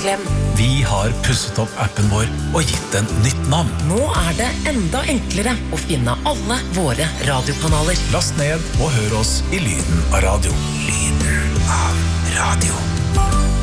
Klem. Vi har pusset opp appen vår og gitt den nytt navn. Nå det enda enklere å finne alle våre radiokanaler. Last ned og hør oss i lyden av radio. Lyden av radio.